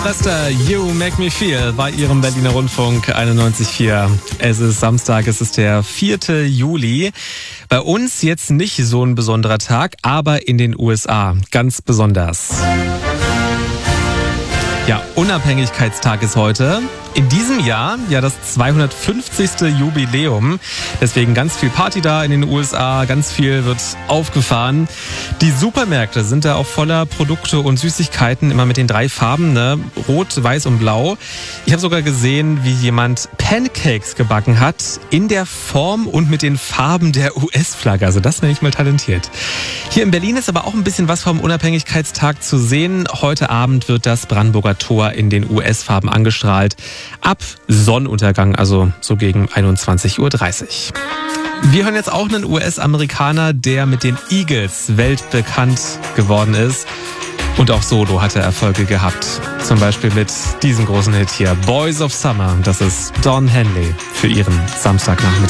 Lester, You Make Me Feel bei Ihrem Berliner Rundfunk 91.4. Es ist Samstag, es ist der 4. Juli. Bei uns jetzt nicht so ein besonderer Tag, aber in den USA ganz besonders. Ja, Unabhängigkeitstag ist heute. In diesem Jahr ja das 250. Jubiläum. Deswegen ganz viel Party da in den USA, ganz viel wird aufgefahren. Die Supermärkte sind da auch voller Produkte und Süßigkeiten, immer mit den 3 Farben, ne? Rot, Weiß und Blau. Ich habe sogar gesehen, wie jemand Pancakes gebacken hat in der Form und mit den Farben der US-Flagge. Also das nenne ich mal talentiert. Hier in Berlin ist aber auch ein bisschen was vom Unabhängigkeitstag zu sehen. Heute Abend wird das Brandenburger Tor in den US-Farben angestrahlt. Ab Sonnenuntergang, also so gegen 21.30 Uhr. Wir hören jetzt auch einen US-Amerikaner, der mit den Eagles weltbekannt geworden ist. Und auch solo hat er Erfolge gehabt. Zum Beispiel mit diesem großen Hit hier, Boys of Summer. Das ist Don Henley für Ihren Samstagnachmittag.